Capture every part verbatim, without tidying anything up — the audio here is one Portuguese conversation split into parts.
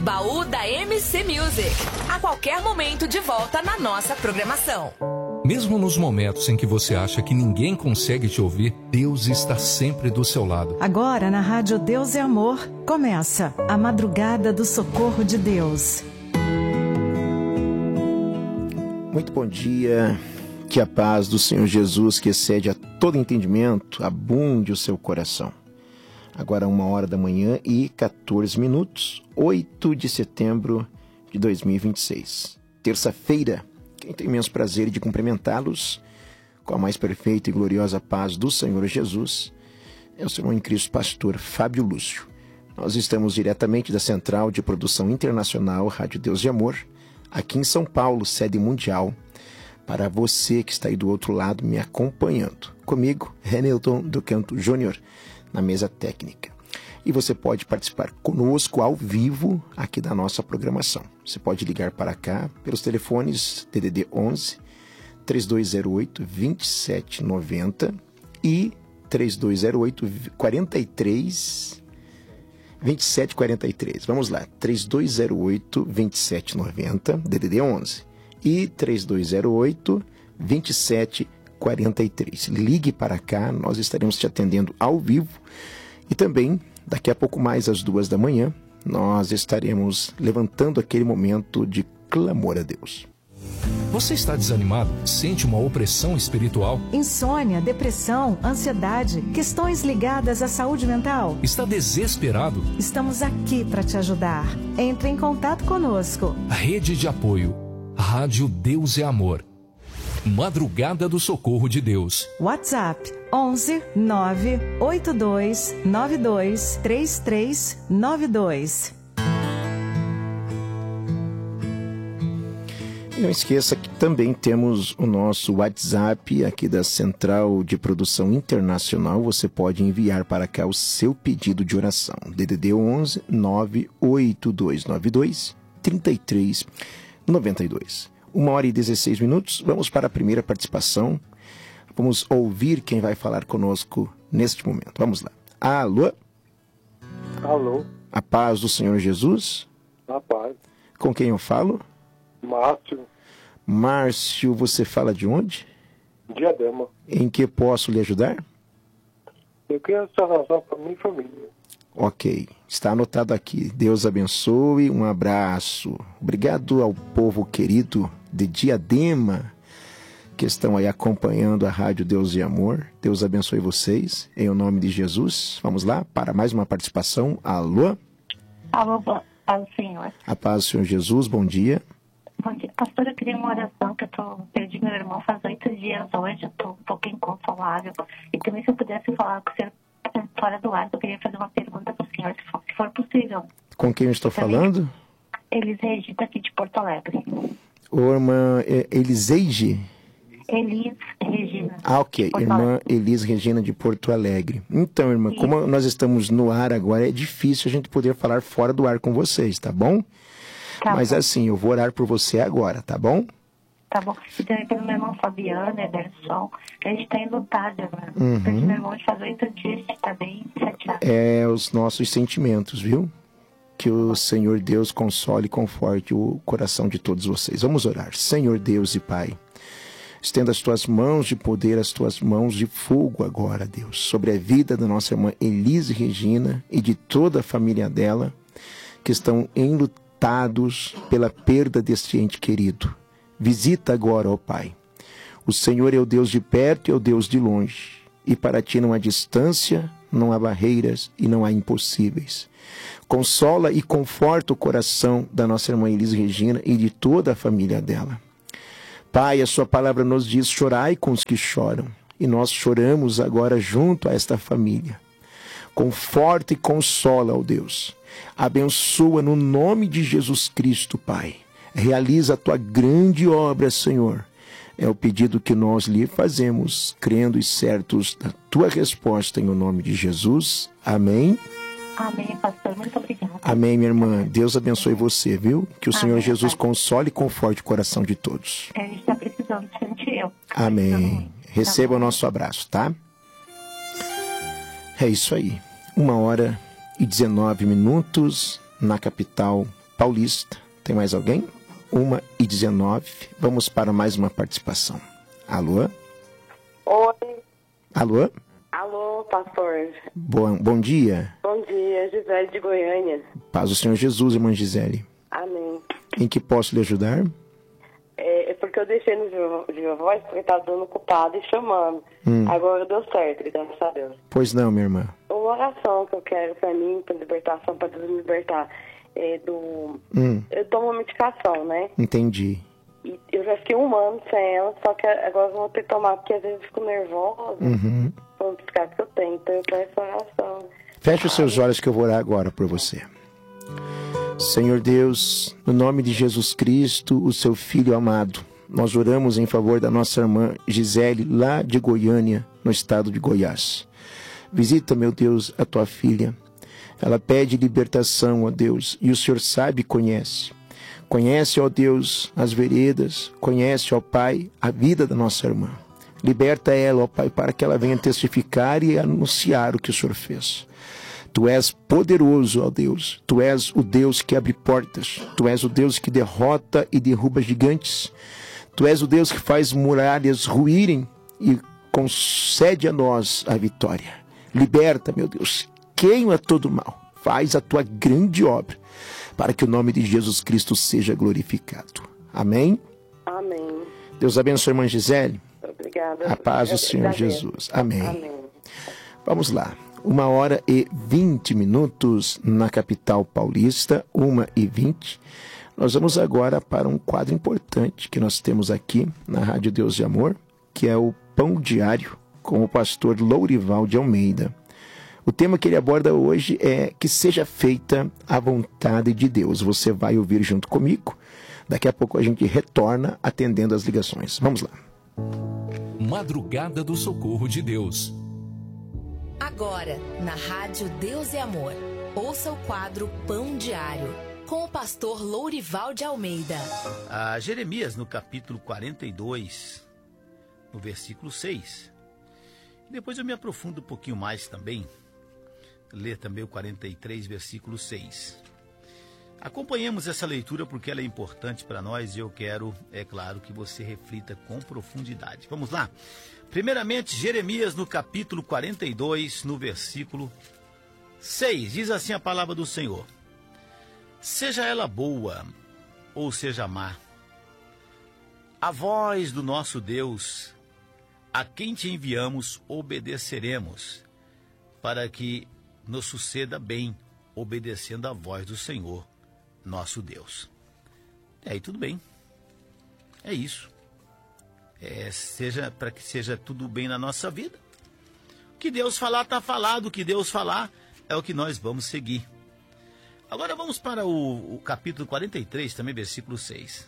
Baú da M C Music. A qualquer momento de volta na nossa programação. Mesmo nos momentos em que você acha que ninguém consegue te ouvir, Deus está sempre do seu lado. Agora na Rádio Deus é Amor, começa a Madrugada do Socorro de Deus. Muito bom dia. Que a paz do Senhor Jesus, que excede a todo entendimento, abunde o seu coração. Agora uma hora da manhã e quatorze minutos, oito de setembro de dois mil e vinte e seis. Terça-feira, quem tem imenso prazer de cumprimentá-los com a mais perfeita e gloriosa paz do Senhor Jesus é o seu irmão em Cristo, pastor Fábio Lúcio. Nós estamos diretamente da Central de Produção Internacional Rádio Deus de Amor, aqui em São Paulo, sede mundial, para você que está aí do outro lado me acompanhando. Comigo, Hamilton do Canto Júnior, na mesa técnica. E você pode participar conosco ao vivo aqui da nossa programação. Você pode ligar para cá pelos telefones D D D onze, três dois zero oito, dois sete nove zero e três dois zero oito, quatro três, dois sete quatro três. Vamos lá, três dois zero oito, dois sete nove zero, D D D onze e três dois zero oito, dois sete quatro três. Ligue para cá, nós estaremos te atendendo ao vivo e também, daqui a pouco mais às duas da manhã, nós estaremos levantando aquele momento de clamor a Deus. Você está desanimado? Sente uma opressão espiritual? Insônia, depressão, ansiedade, questões ligadas à saúde mental? Está desesperado? Estamos aqui para te ajudar. Entre em contato conosco. Rede de apoio. Rádio Deus é Amor. Madrugada do Socorro de Deus. WhatsApp onze nove oito dois nove dois três três nove dois. E não esqueça que também temos o nosso WhatsApp aqui da Central de Produção Internacional. Você pode enviar para cá o seu pedido de oração. D D D onze nove oito dois nove dois três três nove dois. Uma hora e dezesseis minutos, vamos para a primeira participação. Vamos ouvir quem vai falar conosco neste momento. Vamos lá. Alô? Alô? A paz do Senhor Jesus? A paz. Com quem eu falo? Márcio. Márcio, você fala de onde? Diadema. Em que posso lhe ajudar? Eu quero salvação para minha família. Ok, está anotado aqui. Deus abençoe, um abraço. Obrigado ao povo querido de Diadema que estão aí acompanhando a Rádio Deus e Amor. Deus abençoe vocês, em o nome de Jesus. Vamos lá para mais uma participação. Alô? Alô, paz do Senhor. A paz do Senhor Jesus, bom dia. Bom dia. Pastor, eu queria uma oração que eu tô, perdi meu irmão faz oito dias hoje, eu estou um pouco inconsolável. E também se eu pudesse falar com o senhor fora do ar, eu queria fazer uma pergunta para o senhor, se for, se for possível. Com quem eu estou também falando? Elis Regina, aqui de Porto Alegre. Ô, irmã Eliseige? Elis Regina. Ah, ok. Irmã Elis Regina de Porto Alegre. Então, irmã, Sim. como nós estamos no ar agora, é difícil a gente poder falar fora do ar com vocês, tá bom? Tá Mas bom. assim, eu vou orar por você agora, tá bom? Tá bom. E também pelo meu irmão Fabiano, Ederson, que a gente tá enlutado, né? Uhum. Porque meu irmão faz oito dias que tá bem chateado. É os nossos sentimentos, viu? Que o Senhor Deus console e conforte o coração de todos vocês. Vamos orar. Senhor Deus e Pai, estenda as tuas mãos de poder, as tuas mãos de fogo agora, Deus, sobre a vida da nossa irmã Elise Regina e de toda a família dela, que estão enlutados pela perda deste ente querido. Visita agora, ó Pai. O Senhor é o Deus de perto e é o Deus de longe. E para ti não há distância, não há barreiras e não há impossíveis. Consola e conforta o coração da nossa irmã Elise Regina e de toda a família dela. Pai, a sua palavra nos diz, chorai com os que choram. E nós choramos agora junto a esta família. Conforta e consola, ó Deus. Abençoa no nome de Jesus Cristo, Pai. Realiza a tua grande obra, Senhor. É o pedido que nós lhe fazemos, crendo e certos da tua resposta em o nome de Jesus. Amém. Amém, pastor. Muito obrigada. Amém, minha irmã. Deus abençoe você, viu? Que o Amém, Senhor Jesus pai. console e conforte o coração de todos. A gente está precisando sentir eu. Amém. Receba o nosso abraço, tá? É isso aí. Uma hora e dezenove minutos na capital Paulista. Tem mais alguém? uma e dezenove. Vamos para mais uma participação. Alô? Oi. Alô? Alô, pastor. Bom, bom dia. Bom dia, Gisele de Goiânia. Paz do Senhor Jesus, irmã Gisele. Amém. Em que posso lhe ajudar? É, é porque eu deixei no Viva, Viva Voz porque estava dando ocupado e chamando. Hum. Agora deu certo, graças a Deus. Pois não, minha irmã. Uma oração que eu quero pra mim, pra libertação, pra Deus me libertar. É do... Hum. Eu tomo uma medicação, né? Entendi. E eu já fiquei um ano sem ela, só que agora eu vou ter que tomar, porque às vezes eu fico nervosa. Uhum. Vamos ficar que eu tenho, então eu peço oração. Feche os seus olhos que eu vou orar agora por você. Senhor Deus, no nome de Jesus Cristo, o seu Filho amado, nós oramos em favor da nossa irmã Gisele, lá de Goiânia, no estado de Goiás. Visita, meu Deus, a tua filha. Ela pede libertação, ó Deus, e o Senhor sabe e conhece. Conhece, ó Deus, as veredas, conhece, ó Pai, a vida da nossa irmã. Liberta ela, ó Pai, para que ela venha testificar e anunciar o que o Senhor fez. Tu és poderoso, ó Deus. Tu és o Deus que abre portas. Tu és o Deus que derrota e derruba gigantes. Tu és o Deus que faz muralhas ruírem e concede a nós a vitória. Liberta, meu Deus. Queima todo o mal. Faz a tua grande obra para que o nome de Jesus Cristo seja glorificado. Amém? Amém. Deus abençoe a irmã Gisele. Obrigada. A paz do Senhor Jesus. Amém. Amém. Vamos lá. Uma hora e vinte minutos na capital paulista, uma e vinte. Nós vamos agora para um quadro importante que nós temos aqui na Rádio Deus de Amor, que é o Pão Diário, com o pastor Lourival de Almeida. O tema que ele aborda hoje é que seja feita a vontade de Deus. Você vai ouvir junto comigo. Daqui a pouco a gente retorna atendendo as ligações. Vamos lá. Madrugada do Socorro de Deus. Agora, na Rádio Deus e Amor, ouça o quadro Pão Diário, com o pastor Lourival de Almeida. A Jeremias, no capítulo quarenta e dois, no versículo seis. Depois eu me aprofundo um pouquinho mais também, ler também o quarenta e três, versículo seis. Acompanhemos essa leitura porque ela é importante para nós e eu quero, é claro, que você reflita com profundidade. Vamos lá? Primeiramente, Jeremias, no capítulo quarenta e dois, no versículo seis, diz assim a palavra do Senhor: seja ela boa ou seja má, a voz do nosso Deus, a quem te enviamos, obedeceremos, para que nos suceda bem, obedecendo a voz do Senhor, nosso Deus. E aí tudo bem, é isso. É, seja para que seja tudo bem na nossa vida. O que Deus falar está falado, o que Deus falar é o que nós vamos seguir. Agora vamos para o, o capítulo quarenta e três, também versículo seis.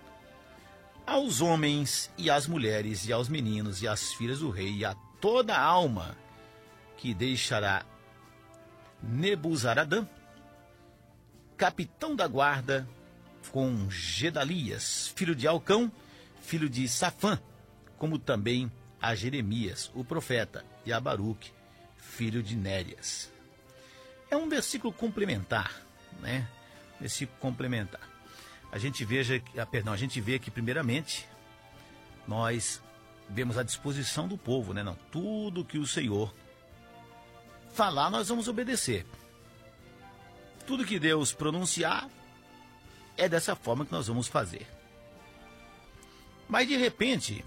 Aos homens e às mulheres e aos meninos e às filhas do rei e a toda alma que deixará Nebuzaradã, capitão da guarda, com Gedalias, filho de Alcão, filho de Safã, como também a Jeremias, o profeta, e a Baruque, filho de Nérias. É um versículo complementar, né? Versículo complementar. A gente veja, ah, perdão, a gente vê que primeiramente nós vemos a disposição do povo, né? Não, tudo que o Senhor falar, nós vamos obedecer. Tudo que Deus pronunciar, é dessa forma que nós vamos fazer. Mas de repente,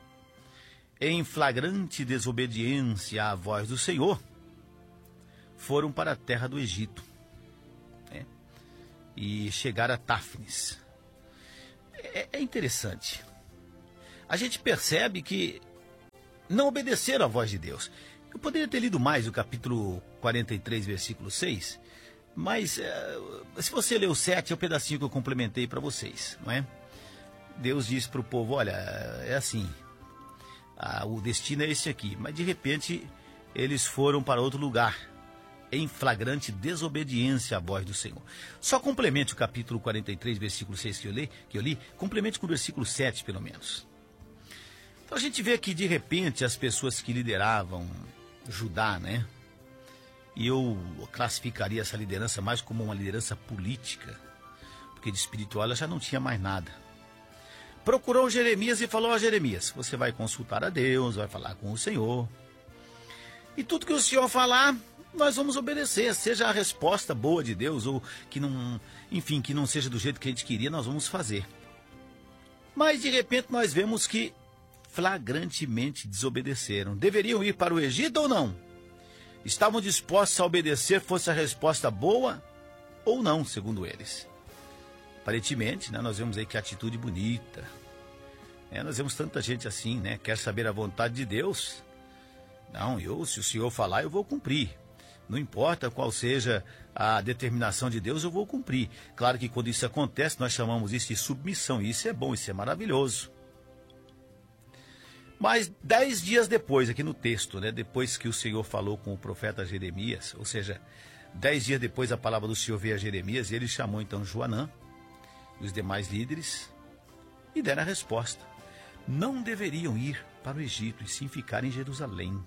em flagrante desobediência à voz do Senhor, foram para a terra do Egito, né? E chegaram a Táfnis. É, é interessante. A gente percebe que não obedeceram à voz de Deus. Eu poderia ter lido mais o capítulo quarenta e três, versículo seis, mas uh, se você ler o sete, é o pedacinho que eu complementei para vocês, não é? Deus disse para o povo, olha, é assim, ah, o destino é esse aqui. Mas de repente, eles foram para outro lugar, em flagrante desobediência à voz do Senhor. Só complemente o capítulo quarenta e três, versículo seis que eu li, que eu li complemente com o versículo sete, pelo menos. Então a gente vê que de repente as pessoas que lideravam Judá, né? E eu classificaria essa liderança mais como uma liderança política. porque de espiritual ela já não tinha mais nada. Procurou Jeremias e falou a Jeremias: você vai consultar a Deus, vai falar com o Senhor. E tudo que o Senhor falar, nós vamos obedecer. Seja a resposta boa de Deus ou que não, enfim, que não seja do jeito que a gente queria, nós vamos fazer. Mas de repente nós vemos que flagrantemente desobedeceram. Deveriam ir para o Egito ou não? Estavam dispostos a obedecer, fosse a resposta boa ou não, segundo eles. Aparentemente, né, nós vemos aí que atitude bonita. É, nós vemos tanta gente assim, né? Quer saber a vontade de Deus? Não, eu, se o Senhor falar, eu vou cumprir. Não importa qual seja a determinação de Deus, eu vou cumprir. Claro que quando isso acontece, nós chamamos isso de submissão. E isso é bom, isso é maravilhoso. Mas dez dias depois, aqui no texto, né, depois que o Senhor falou com o profeta Jeremias, ou seja, dez dias depois a palavra do Senhor veio a Jeremias, e ele chamou então Joanã e os demais líderes e deram a resposta. Não deveriam ir para o Egito e sim ficar em Jerusalém.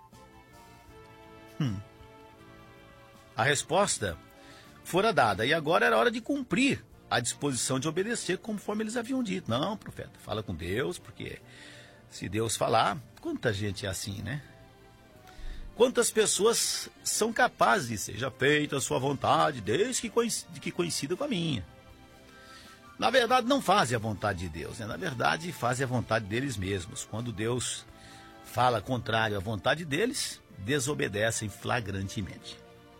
Hum. A resposta fora dada e agora era hora de cumprir a disposição de obedecer conforme eles haviam dito. Não, profeta, fala com Deus, porque se Deus falar, quanta gente é assim, né? Quantas pessoas são capazes de seja feita a sua vontade, desde que coincida, que coincida com a minha. Na verdade, não fazem a vontade de Deus, né? Na verdade, fazem a vontade deles mesmos. Quando Deus fala contrário à vontade deles, desobedecem flagrantemente.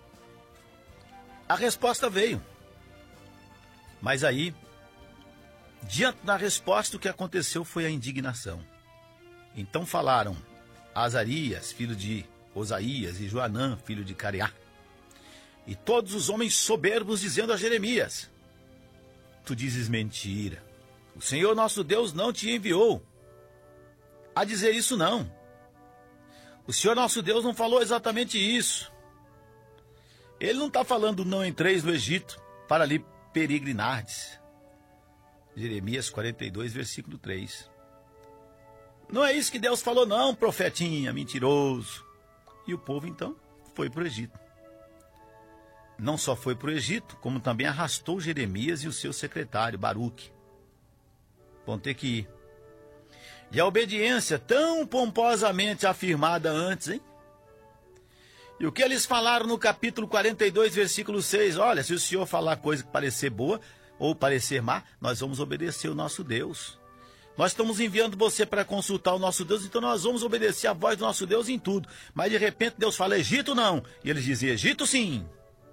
A resposta veio. Mas aí, diante da resposta, o que aconteceu foi a indignação. Então falaram Azarias, filho de Osaías, e Joanã, filho de Careá, e todos os homens soberbos, dizendo a Jeremias: tu dizes mentira. O Senhor nosso Deus não te enviou a dizer isso, não. O Senhor nosso Deus não falou exatamente isso. Ele não está falando não entreis no Egito para ali peregrinardes. Jeremias quarenta e dois, versículo três. Não é isso que Deus falou, não, profetinha, mentiroso. E o povo, então, foi para o Egito. Não só foi para o Egito, como também arrastou Jeremias e o seu secretário, Baruque. Vão ter que ir. E a obediência tão pomposamente afirmada antes, hein? E o que eles falaram no capítulo quarenta e dois, versículo seis? Olha, se o Senhor falar coisa que parecer boa ou parecer má, nós vamos obedecer o nosso Deus. Nós estamos enviando você para consultar o nosso Deus, então nós vamos obedecer a voz do nosso Deus em tudo. Mas de repente Deus fala Egito não. E eles dizem Egito sim.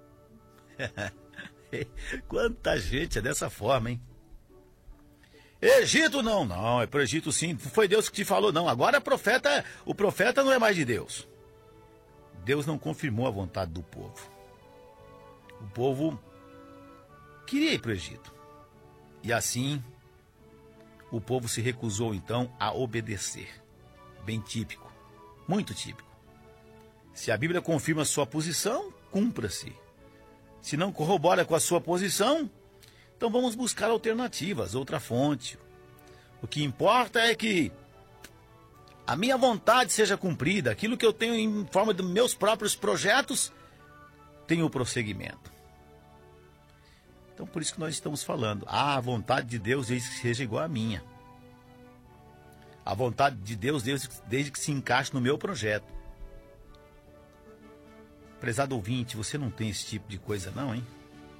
Quanta gente é dessa forma, hein? Egito não, não, é para o Egito sim. Foi Deus que te falou, não. Agora profeta, o profeta não é mais de Deus. Deus não confirmou a vontade do povo. O povo queria ir para o Egito. E assim, o povo se recusou então a obedecer. Bem típico, muito típico. Se a Bíblia confirma a sua posição, cumpra-se. Se não corrobora com a sua posição, então vamos buscar alternativas, outra fonte. O que importa é que a minha vontade seja cumprida, aquilo que eu tenho em forma dos meus próprios projetos, tenha o prosseguimento. Então por isso que nós estamos falando, ah, a vontade de Deus desde que seja igual à minha. A vontade de Deus desde, desde que se encaixe no meu projeto. Prezado ouvinte, você não tem esse tipo de coisa não, hein?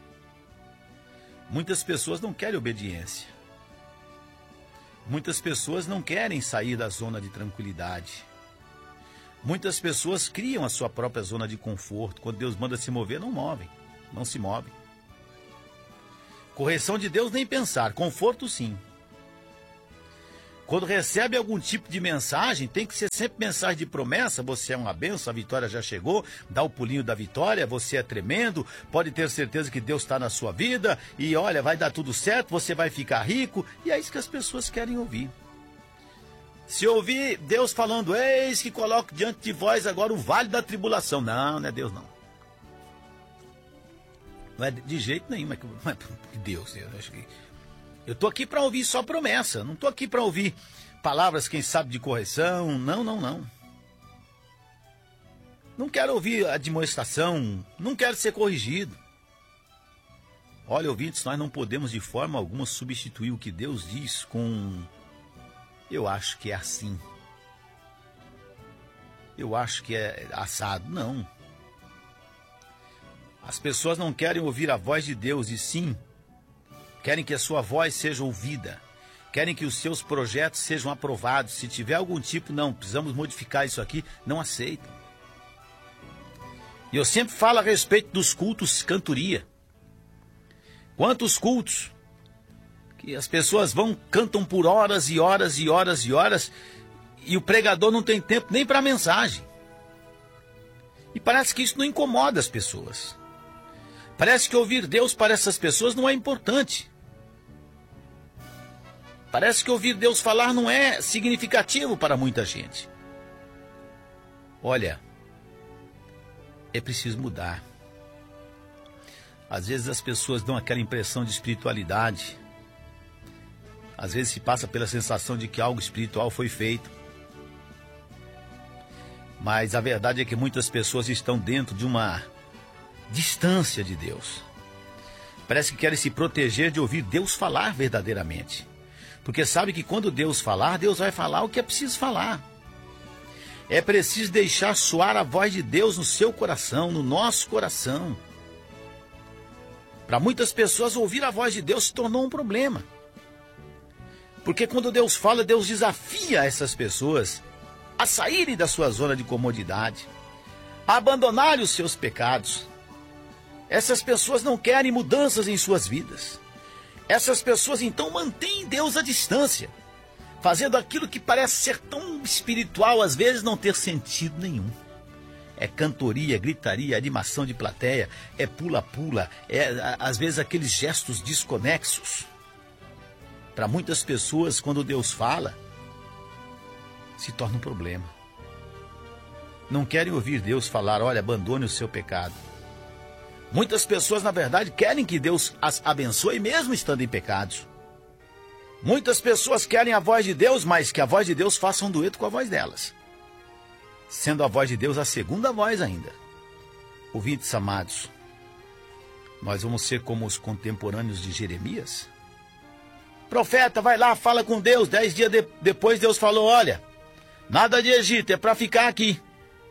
Muitas pessoas não querem obediência. Muitas pessoas não querem sair da zona de tranquilidade. Muitas pessoas criam a sua própria zona de conforto. Quando Deus manda se mover, não movem, não se movem. Correção de Deus nem pensar, conforto sim. Quando recebe algum tipo de mensagem, tem que ser sempre mensagem de promessa. Você é uma bênção, a vitória já chegou, dá o pulinho da vitória, você é tremendo, pode ter certeza que Deus está na sua vida, e olha, vai dar tudo certo, você vai ficar rico, e é isso que as pessoas querem ouvir. Se ouvir Deus falando, eis que coloco diante de vós agora o vale da tribulação. Não, não é Deus não. Não é de jeito nenhum, mas Deus, eu acho que... Eu estou aqui para ouvir só promessa, não estou aqui para ouvir palavras, quem sabe, de correção, não, não, não. Não quero ouvir admoestação, não quero ser corrigido. Olha, ouvintes, nós não podemos de forma alguma substituir o que Deus diz com... Eu acho que é assim. Eu acho que é assado. Não. As pessoas não querem ouvir a voz de Deus, e sim, querem que a sua voz seja ouvida. Querem que os seus projetos sejam aprovados. Se tiver algum tipo, não, precisamos modificar isso aqui, não aceitam. E eu sempre falo a respeito dos cultos cantoria. Quantos cultos que as pessoas vão, cantam por horas e horas e horas e horas, e o pregador não tem tempo nem para a mensagem. E parece que isso não incomoda as pessoas. Parece que ouvir Deus para essas pessoas não é importante. Parece que ouvir Deus falar não é significativo para muita gente. Olha, é preciso mudar. Às vezes as pessoas dão aquela impressão de espiritualidade. Às vezes se passa pela sensação de que algo espiritual foi feito. Mas a verdade é que muitas pessoas estão dentro de uma distância de Deus. Parece que querem se proteger de ouvir Deus falar verdadeiramente. Porque sabe que quando Deus falar, Deus vai falar o que é preciso falar. É preciso deixar soar a voz de Deus no seu coração, no nosso coração. Para muitas pessoas, ouvir a voz de Deus se tornou um problema. Porque quando Deus fala, Deus desafia essas pessoas a saírem da sua zona de comodidade, a abandonarem os seus pecados. Essas pessoas não querem mudanças em suas vidas. Essas pessoas então mantêm Deus à distância, fazendo aquilo que parece ser tão espiritual, às vezes não ter sentido nenhum. É cantoria, gritaria, animação de plateia, é pula-pula, é às vezes aqueles gestos desconexos. Para muitas pessoas, quando Deus fala, se torna um problema. Não querem ouvir Deus falar, olha, abandone o seu pecado. Muitas pessoas, na verdade, querem que Deus as abençoe mesmo estando em pecados. Muitas pessoas querem a voz de Deus, mas que a voz de Deus faça um dueto com a voz delas. Sendo a voz de Deus a segunda voz ainda. Ouvintes amados, nós vamos ser como os contemporâneos de Jeremias? Profeta, vai lá, fala com Deus. Dez dias de, depois Deus falou, olha, nada de Egito, é para ficar aqui.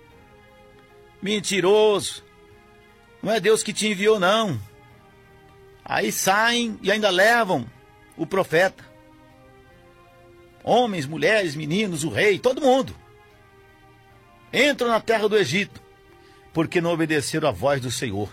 Mentiroso. Não é Deus que te enviou, não. Aí saem e ainda levam o profeta. Homens, mulheres, meninos, o rei, todo mundo. Entram na terra do Egito, porque não obedeceram a voz do Senhor.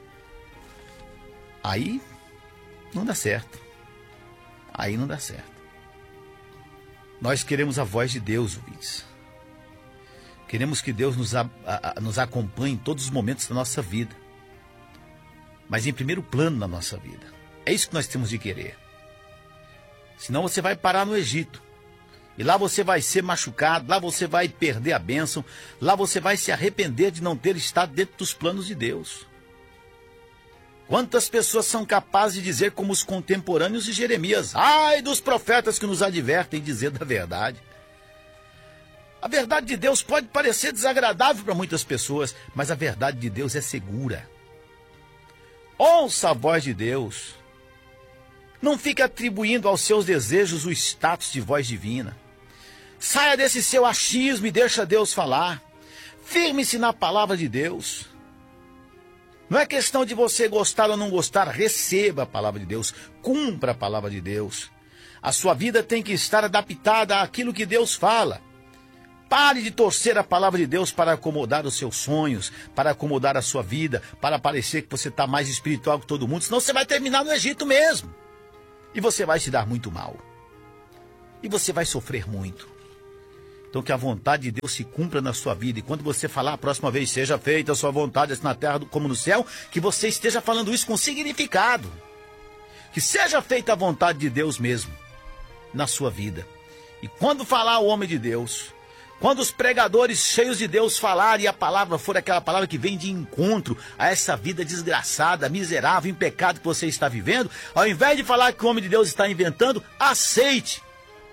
Aí não dá certo. Aí não dá certo. Nós queremos a voz de Deus, ouvintes. Queremos que Deus nos, a, a, nos acompanhe em todos os momentos da nossa vida. Mas em primeiro plano na nossa vida. É isso que nós temos de querer. Senão você vai parar no Egito. E lá você vai ser machucado, lá você vai perder a bênção, lá você vai se arrepender de não ter estado dentro dos planos de Deus. Quantas pessoas são capazes de dizer como os contemporâneos de Jeremias, ai dos profetas que nos advertem dizer da verdade. A verdade de Deus pode parecer desagradável para muitas pessoas, mas a verdade de Deus é segura. Ouça a voz de Deus. Não fique atribuindo aos seus desejos o status de voz divina. Saia desse seu achismo e deixa Deus falar. Firme-se na palavra de Deus. Não é questão de você gostar ou não gostar, receba a palavra de Deus, cumpra a palavra de Deus. A sua vida tem que estar adaptada àquilo que Deus fala. Pare de torcer a palavra de Deus para acomodar os seus sonhos, para acomodar a sua vida, para parecer que você está mais espiritual que todo mundo, senão você vai terminar no Egito mesmo. E você vai se dar muito mal. E você vai sofrer muito. Então que a vontade de Deus se cumpra na sua vida. E quando você falar a próxima vez, seja feita a sua vontade, assim na terra como no céu, que você esteja falando isso com significado. Que seja feita a vontade de Deus mesmo na sua vida. E quando falar o homem de Deus, quando os pregadores cheios de Deus falarem e a palavra for aquela palavra que vem de encontro a essa vida desgraçada, miserável, em pecado que você está vivendo, ao invés de falar que o homem de Deus está inventando, aceite.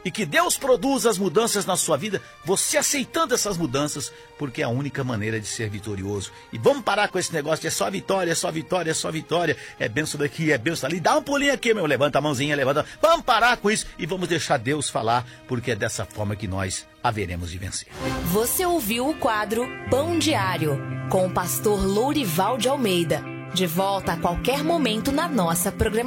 E que Deus produza as mudanças na sua vida, você aceitando essas mudanças, porque é a única maneira de ser vitorioso. E vamos parar com esse negócio de é só vitória, é só vitória, é só vitória, é benção daqui, é benção ali. Dá um pulinho aqui, meu, levanta a mãozinha, levanta. Vamos parar com isso e vamos deixar Deus falar, porque é dessa forma que nós haveremos de vencer. Você ouviu o quadro Pão Diário, com o pastor Lourival de Almeida. De volta a qualquer momento na nossa programação.